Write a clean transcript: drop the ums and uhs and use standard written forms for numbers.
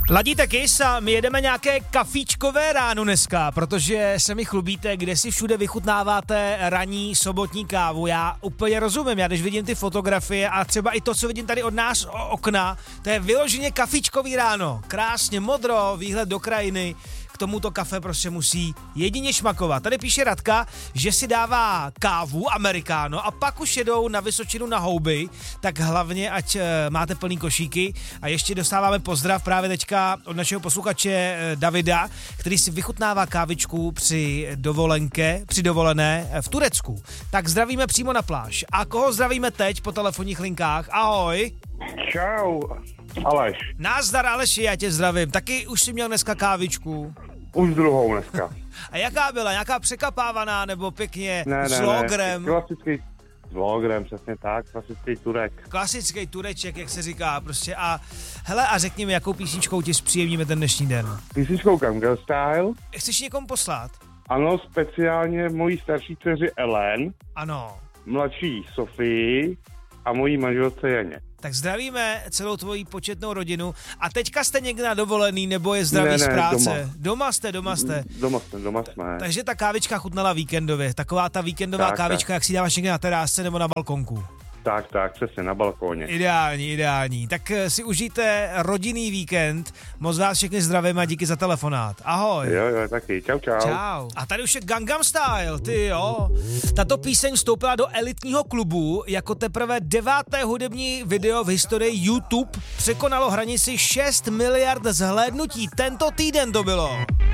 Ladíte Kiss a my jedeme nějaké kafíčkové ráno dneska, protože se mi chlubíte, kde si všude vychutnáváte ranní sobotní kávu. Já úplně rozumím, já když vidím ty fotografie a třeba i to, co vidím tady od nás okna, to je vyloženě kafíčkový ráno. Krásně modro, výhled do krajiny. K tomuto kafe prostě musí jedině šmakovat. Tady píše Radka, že si dává kávu amerikáno a pak už jedou na Vysočinu na houby, tak hlavně ať máte plný košíky. A ještě dostáváme pozdrav právě teďka od našeho posluchače Davida, který si vychutnává kávičku při dovolené v Turecku. Tak zdravíme přímo na pláž. A koho zdravíme teď po telefonních linkách? Ahoj. Čau, Aleš. Nazdar Aleši, já tě zdravím. Taky už jsi měl dneska kávičku? Už druhou dneska. A jaká byla? Nějaká překapávaná nebo pěkně s Ne. logrem? Klasický s logrem, přesně tak, klasický Turek. Klasický Tureček, jak se říká prostě. A hele, a řekni mi, jakou písničkou ti zpříjemníme ten dnešní den? Písničkou Gangnam Style. Chceš někomu poslat? Ano, speciálně mojí starší dceři Ellen, Ano. mladší Sofii a mojí manželce Janě. Tak zdravíme celou tvoji početnou rodinu. A teďka jste někde na dovolený, nebo je zdraví z práce? Doma jste. Doma jsme. Takže ta kávička chutnala víkendově. Taková ta víkendová kávička, jak si dáváš někde na terásce nebo na balkonku. Tak, přesně, na balkóně. Ideální. Tak si užijte rodinný víkend. Moc vás všechny zdravím a díky za telefonát. Ahoj. Jo, taky. Čau. A tady už je Gangnam Style, ty jo. Tato píseň vstoupila do elitního klubu jako teprve 9. hudební video v historii YouTube. Překonalo hranici 6 miliard zhlédnutí. Tento týden to bylo.